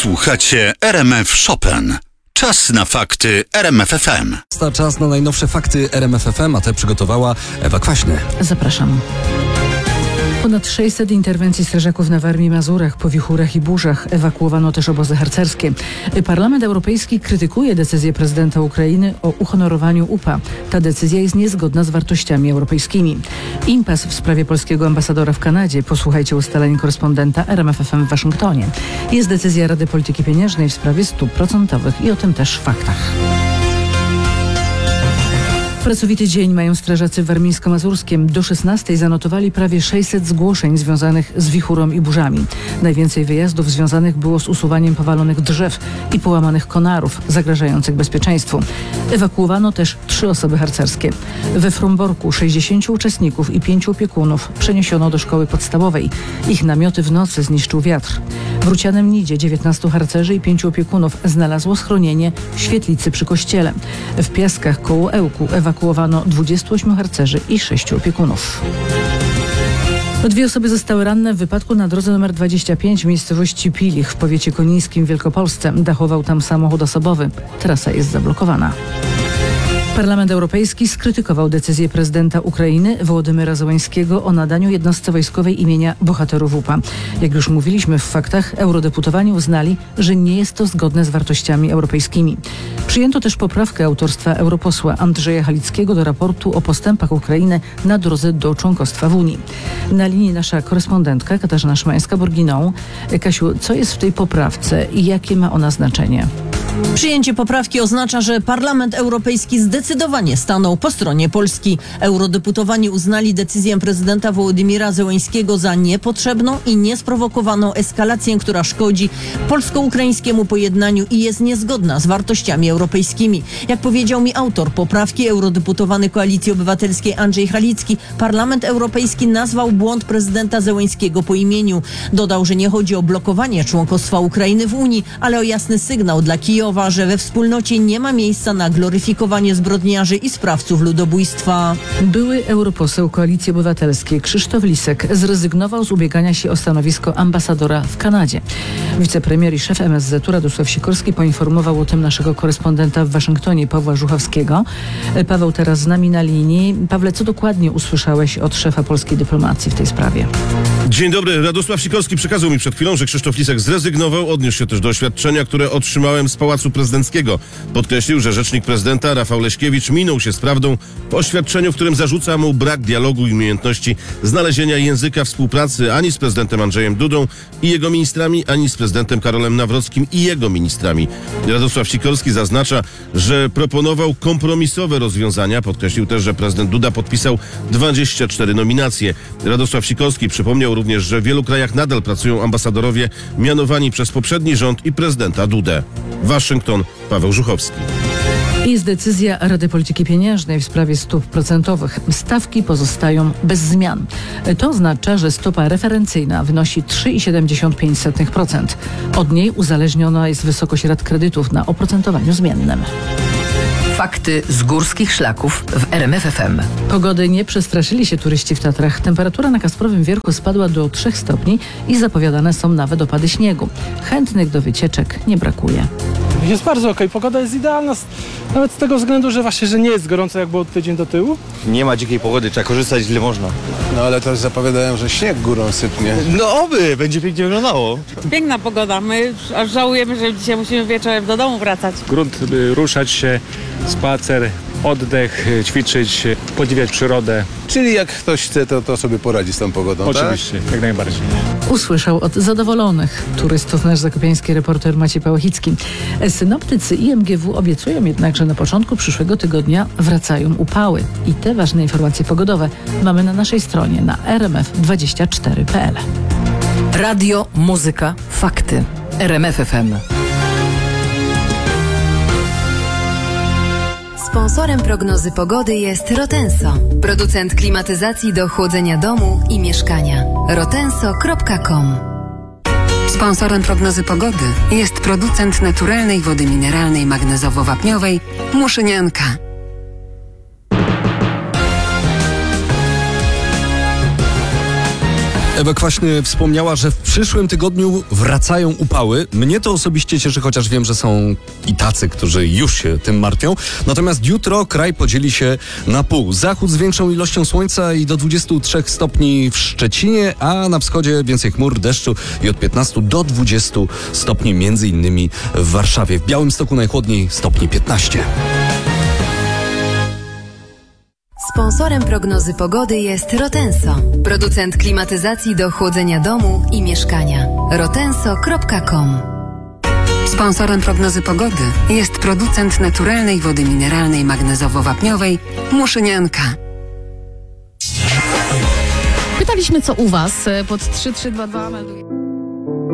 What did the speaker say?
Słuchacie RMF Chopin. Czas na fakty RMF FM. Czas na najnowsze fakty RMF FM, a te przygotowała Ewa Kwaśny. Zapraszam. Ponad 600 interwencji strażaków na Warmii i Mazurach po wichurach i burzach. Ewakuowano też obozy harcerskie. Parlament Europejski krytykuje decyzję prezydenta Ukrainy o uhonorowaniu UPA. Ta decyzja jest niezgodna z wartościami europejskimi. Impas w sprawie polskiego ambasadora w Kanadzie. Posłuchajcie ustaleń korespondenta RMF FM w Waszyngtonie. Jest decyzja Rady Polityki Pieniężnej w sprawie stóp procentowych i o tym też w faktach. Pracowity dzień mają strażacy w Warmińsko-Mazurskiem. Do 16 zanotowali prawie 600 zgłoszeń związanych z wichurą i burzami. Najwięcej wyjazdów związanych było z usuwaniem powalonych drzew i połamanych konarów zagrażających bezpieczeństwu. Ewakuowano też 3 osoby harcerskie. We Fromborku 60 uczestników i 5 opiekunów przeniesiono do szkoły podstawowej. Ich namioty w nocy zniszczył wiatr. W Rucianem Nidzie 19 harcerzy i 5 opiekunów znalazło schronienie w świetlicy przy kościele. W Piaskach koło Ełku ewakuowano 28 harcerzy i 6 opiekunów. 2 osoby zostały ranne w wypadku na drodze nr 25 w miejscowości Pilich w powiecie konińskim w Wielkopolsce. Dachował tam samochód osobowy. Trasa jest zablokowana. Parlament Europejski skrytykował decyzję prezydenta Ukrainy Wołodymyra Zełańskiego o nadaniu jednostce wojskowej imienia bohaterów UPA. Jak już mówiliśmy w faktach, eurodeputowani uznali, że nie jest to zgodne z wartościami europejskimi. Przyjęto też poprawkę autorstwa europosła Andrzeja Halickiego do raportu o postępach Ukrainy na drodze do członkostwa w Unii. Na linii nasza korespondentka Katarzyna Szymańska-Borginą. Kasiu, co jest w tej poprawce i jakie ma ona znaczenie? Przyjęcie poprawki oznacza, że Parlament Europejski zdecydowanie stanął po stronie Polski. Eurodeputowani uznali decyzję prezydenta Wołodymyra Zełańskiego za niepotrzebną i niesprowokowaną eskalację, która szkodzi polsko-ukraińskiemu pojednaniu i jest niezgodna z wartościami europejskimi. Jak powiedział mi autor poprawki, eurodeputowany Koalicji Obywatelskiej Andrzej Halicki, Parlament Europejski nazwał błąd prezydenta Zełańskiego po imieniu. Dodał, że nie chodzi o blokowanie członkostwa Ukrainy w Unii, ale o jasny sygnał dla Kijowa, że we wspólnocie nie ma miejsca na gloryfikowanie zbrodniarzy i sprawców ludobójstwa. Były europoseł Koalicji Obywatelskiej Krzysztof Lisek zrezygnował z ubiegania się o stanowisko ambasadora w Kanadzie. Wicepremier i szef MSZ-u Radosław Sikorski poinformował o tym naszego korespondenta w Waszyngtonie Pawła Żuchowskiego. Paweł teraz z nami na linii. Pawle, co dokładnie usłyszałeś od szefa polskiej dyplomacji w tej sprawie? Dzień dobry. Radosław Sikorski przekazał mi przed chwilą, że Krzysztof Lisek zrezygnował. Odniósł się też do oświadczenia, które otrzymałem z Pałacu Prezydenckiego. Podkreślił, że rzecznik prezydenta Rafał Leśkiewicz minął się z prawdą w oświadczeniu, w którym zarzuca mu brak dialogu i umiejętności znalezienia języka współpracy ani z prezydentem Andrzejem Dudą i jego ministrami, ani z prezydentem Karolem Nawrockim i jego ministrami. Radosław Sikorski zaznacza, że proponował kompromisowe rozwiązania. Podkreślił też, że prezydent Duda podpisał 24 nominacje. Radosław Sikorski przypomniał również, że w wielu krajach nadal pracują ambasadorowie mianowani przez poprzedni rząd i prezydenta Dudę. Waszyngton, Paweł Żuchowski. Jest decyzja Rady Polityki Pieniężnej w sprawie stóp procentowych. Stawki pozostają bez zmian. To oznacza, że stopa referencyjna wynosi 3,75%. Od niej uzależniona jest wysokość rat kredytów na oprocentowaniu zmiennym. Fakty z górskich szlaków w RMF FM. Pogody nie przestraszyli się turyści w Tatrach. Temperatura na Kasprowym Wierchu spadła do 3 stopni i zapowiadane są nawet opady śniegu. Chętnych do wycieczek nie brakuje. Jest bardzo okej. Pogoda jest idealna, nawet z tego względu, że właśnie, że nie jest gorąco, jak było tydzień do tyłu. Nie ma dzikiej pogody, trzeba korzystać ile można. No ale też zapowiadają, że śnieg górą sypnie. No oby, będzie pięknie wyglądało. Piękna pogoda, my aż żałujemy, że dzisiaj musimy wieczorem do domu wracać. Grunt, ruszać się, spacer, oddech, ćwiczyć, podziwiać przyrodę. Czyli jak ktoś chce, to sobie poradzi z tą pogodą, Oczywiście, tak? jak najbardziej. Usłyszał od zadowolonych turystów nasz zakopiański reporter Maciej Pałachicki. Synoptycy IMGW obiecują jednak, że na początku przyszłego tygodnia wracają upały. I te ważne informacje pogodowe mamy na naszej stronie na rmf24.pl. Radio, muzyka, fakty. RMF FM. Sponsorem prognozy pogody jest Rotenso, producent klimatyzacji do chłodzenia domu i mieszkania. rotenso.com. Sponsorem prognozy pogody jest producent naturalnej wody mineralnej magnezowo-wapniowej Muszynianka. Ewa Kwaśny wspomniała, że w przyszłym tygodniu wracają upały. Mnie to osobiście cieszy, chociaż wiem, że są i tacy, którzy już się tym martwią. Natomiast jutro kraj podzieli się na pół. Zachód z większą ilością słońca i do 23 stopni w Szczecinie, a na wschodzie więcej chmur, deszczu i od 15 do 20 stopni, między innymi w Warszawie. W Białymstoku najchłodniej stopni 15. Sponsorem prognozy pogody jest Rotenso, producent klimatyzacji do chłodzenia domu i mieszkania. Rotenso.com. Sponsorem prognozy pogody jest producent naturalnej wody mineralnej magnezowo-wapniowej Muszynianka. Pytaliśmy, co u Was pod 3322 melduje.